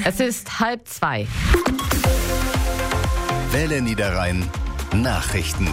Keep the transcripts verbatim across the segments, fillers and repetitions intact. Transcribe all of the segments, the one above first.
Es ist halb zwei. Welle Niederrhein Nachrichten.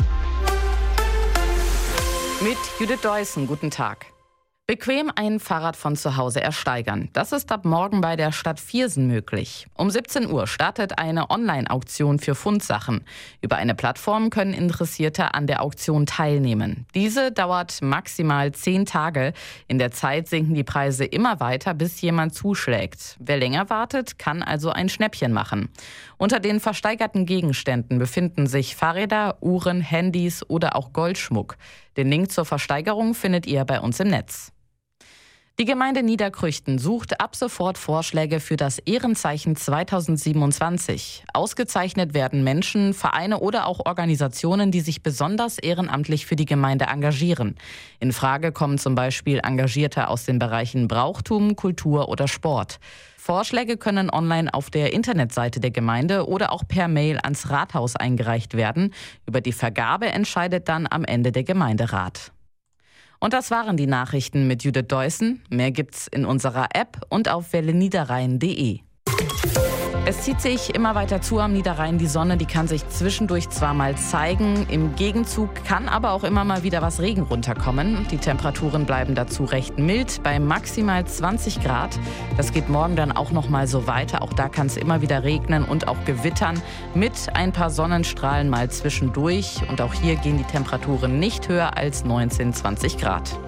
Mit Judith Deussen, guten Tag. Bequem ein Fahrrad von zu Hause ersteigern. Das ist ab morgen bei der Stadt Viersen möglich. Um siebzehn Uhr startet eine Online-Auktion für Fundsachen. Über eine Plattform können Interessierte an der Auktion teilnehmen. Diese dauert maximal zehn Tage. In der Zeit sinken die Preise immer weiter, bis jemand zuschlägt. Wer länger wartet, kann also ein Schnäppchen machen. Unter den versteigerten Gegenständen befinden sich Fahrräder, Uhren, Handys oder auch Goldschmuck. Den Link zur Versteigerung findet ihr bei uns im Netz. Die Gemeinde Niederkrüchten sucht ab sofort Vorschläge für das Ehrenzeichen zweitausendsiebenundzwanzig. Ausgezeichnet werden Menschen, Vereine oder auch Organisationen, die sich besonders ehrenamtlich für die Gemeinde engagieren. In Frage kommen zum Beispiel Engagierte aus den Bereichen Brauchtum, Kultur oder Sport. Vorschläge können online auf der Internetseite der Gemeinde oder auch per Mail ans Rathaus eingereicht werden. Über die Vergabe entscheidet dann am Ende der Gemeinderat. Und das waren die Nachrichten mit Judith Deussen. Mehr gibt's in unserer App und auf welle niederrhein punkt de. Es zieht sich immer weiter zu am Niederrhein. Die Sonne, die kann sich zwischendurch zwar mal zeigen, im Gegenzug kann aber auch immer mal wieder was Regen runterkommen. Die Temperaturen bleiben dazu recht mild, bei maximal zwanzig Grad. Das geht morgen dann auch noch mal so weiter. Auch da kann es immer wieder regnen und auch gewittern mit ein paar Sonnenstrahlen mal zwischendurch. Und auch hier gehen die Temperaturen nicht höher als neunzehn, zwanzig Grad.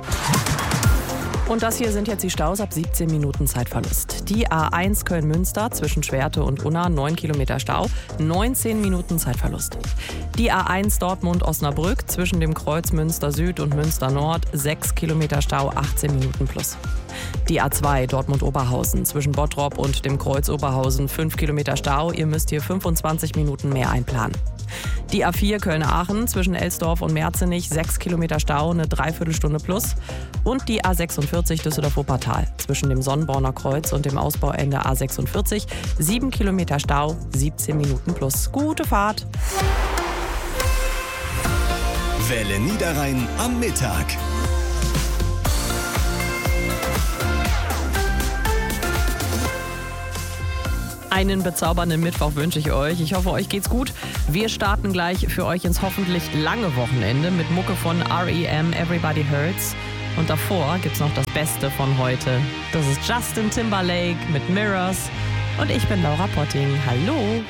Und das hier sind jetzt die Staus ab siebzehn Minuten Zeitverlust. Die A eins Köln-Münster zwischen Schwerte und Unna, neun Kilometer Stau, neunzehn Minuten Zeitverlust. Die A eins Dortmund-Osnabrück zwischen dem Kreuz Münster Süd und Münster Nord, sechs Kilometer Stau, achtzehn Minuten plus. Die A zwei Dortmund-Oberhausen zwischen Bottrop und dem Kreuz Oberhausen, fünf Kilometer Stau, ihr müsst hier fünfundzwanzig Minuten mehr einplanen. Die A vier Köln-Aachen zwischen Elsdorf und Merzenich, sechs Kilometer Stau, eine Dreiviertelstunde plus. Und die A sechsundvierzig Düsseldorf-Wuppertal zwischen dem Sonnenborner Kreuz und dem Ausbauende A sechsundvierzig, sieben Kilometer Stau, siebzehn Minuten plus. Gute Fahrt! Welle Niederrhein am Mittag. Einen bezaubernden Mittwoch wünsche ich euch. Ich hoffe, euch geht's gut. Wir starten gleich für euch ins hoffentlich lange Wochenende mit Mucke von R E M, Everybody Hurts. Und davor gibt's noch das Beste von heute. Das ist Justin Timberlake mit Mirrors. Und ich bin Laura Potting. Hallo!